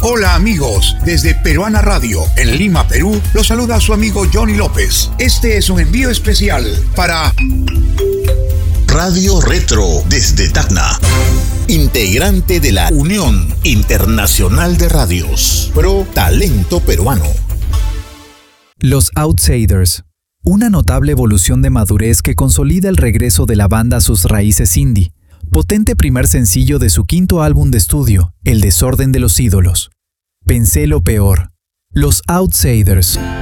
Hola amigos, desde Peruana Radio, en Lima, Perú, los saluda su amigo Johnny López. Este es un envío especial para Radio Retro desde Tacna, integrante de la Unión Internacional de Radios, Pro Talento Peruano. Los Outsiders, una notable evolución de madurez que consolida el regreso de la banda a sus raíces indie. Potente primer sencillo de su quinto álbum de estudio, El desorden de los ídolos. Pensé lo peor. Los Outsiders.